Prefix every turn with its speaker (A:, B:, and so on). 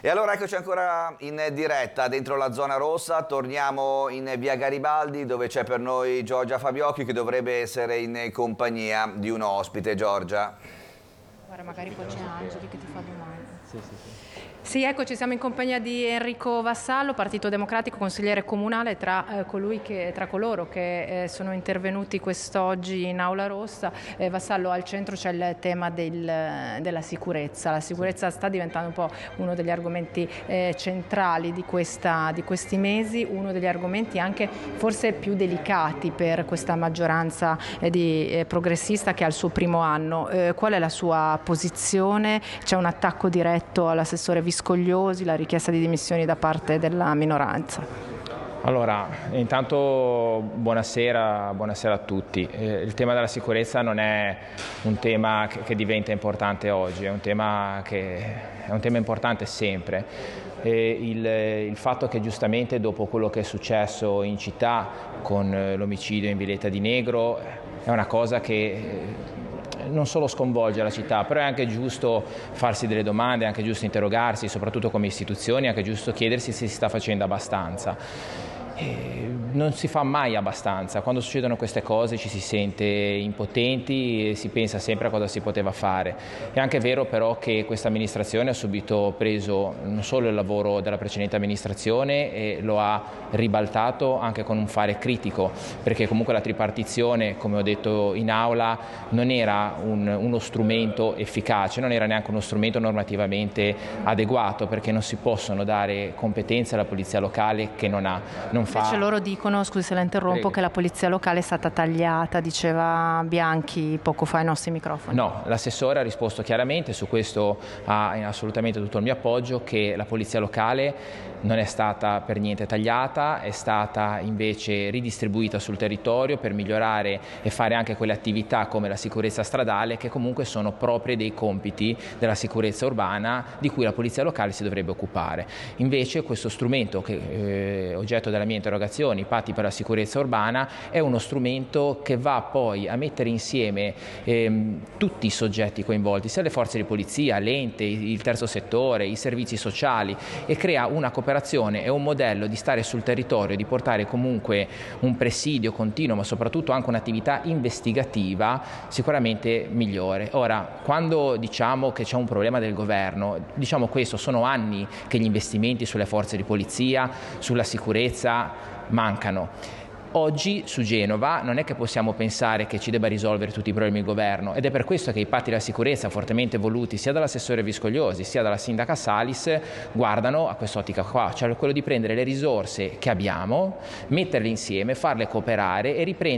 A: E allora eccoci ancora in diretta dentro la zona rossa, torniamo in via Garibaldi dove c'è per noi Giorgia Fabiocchi che dovrebbe essere in compagnia di un ospite. Giorgia.
B: Guarda, magari poi c'è Angeli che ti fa domande.
C: Sì.
B: Sì, eccoci, siamo in compagnia di Enrico Vassallo, Partito Democratico, consigliere comunale, tra coloro che sono intervenuti quest'oggi in Aula Rossa. Vassallo, al centro c'è il tema della sicurezza. La sicurezza sta diventando un po' uno degli argomenti centrali di questi mesi, uno degli argomenti anche forse più delicati per questa maggioranza progressista che ha il suo primo anno. Qual è la sua posizione? C'è un attacco diretto all'assessore Viscogliosi, la richiesta di dimissioni da parte della minoranza.
C: Allora, intanto buonasera a tutti. Il tema della sicurezza non è un tema che diventa importante oggi, è un tema importante sempre. Il fatto che giustamente dopo quello che è successo in città con l'omicidio in Villetta di Negro è una cosa che non solo sconvolge la città, però è anche giusto farsi delle domande, è anche giusto interrogarsi, soprattutto come istituzioni, è anche giusto chiedersi se si sta facendo abbastanza. Non si fa mai abbastanza, quando succedono queste cose ci si sente impotenti e si pensa sempre a cosa si poteva fare. È anche vero però che questa amministrazione ha preso non solo il lavoro della precedente amministrazione e lo ha ribaltato anche con un fare critico, perché comunque la tripartizione, come ho detto in aula, non era uno strumento efficace, non era neanche uno strumento normativamente adeguato, perché non si possono dare competenze alla polizia locale che non ha.
B: Invece loro dicono, scusi se la interrompo,
C: Prego.
B: che la polizia locale è stata tagliata, diceva Bianchi poco fa ai nostri microfoni.
C: No, l'assessore ha risposto chiaramente, su questo ha assolutamente tutto il mio appoggio, che la polizia locale non è stata per niente tagliata, è stata invece ridistribuita sul territorio per migliorare e fare anche quelle attività come la sicurezza stradale che comunque sono proprie dei compiti della sicurezza urbana di cui la polizia locale si dovrebbe occupare. Invece questo strumento che è oggetto della mia interrogazione, i patti per la sicurezza urbana, è uno strumento che va poi a mettere insieme tutti i soggetti coinvolti, sia le forze di polizia, l'ente, il terzo settore, i servizi sociali, e crea una cooperazione e un modello di stare sul territorio, di portare comunque un presidio continuo, ma soprattutto anche un'attività investigativa sicuramente migliore. Ora, quando diciamo che c'è un problema del governo, diciamo questo: sono anni che gli investimenti sulle forze di polizia, sulla sicurezza mancano. Oggi su Genova non è che possiamo pensare che ci debba risolvere tutti i problemi il governo, ed è per questo che i patti della sicurezza, fortemente voluti sia dall'assessore Viscogliosi sia dalla sindaca Salis, guardano a quest'ottica qua, cioè quello di prendere le risorse che abbiamo, metterle insieme, farle cooperare e riprendere